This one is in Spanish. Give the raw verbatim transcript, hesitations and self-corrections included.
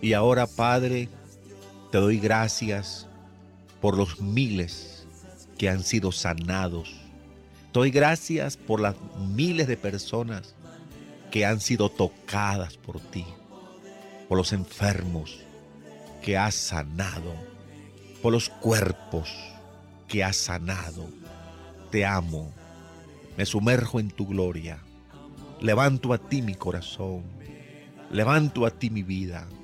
Y ahora, Padre, te doy gracias por los miles que han sido sanados. Te doy gracias por las miles de personas que han sido tocadas por ti, por los enfermos que has sanado, por los cuerpos que has sanado. Te amo, me sumerjo en tu gloria, levanto a ti mi corazón, levanto a ti mi vida.